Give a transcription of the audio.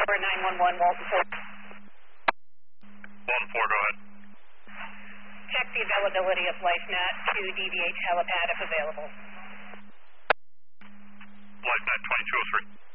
Tower 911, Walton 4. Walton 4, go ahead. Check the availability of LifeNet to DVH helipad if available. LifeNet 2203.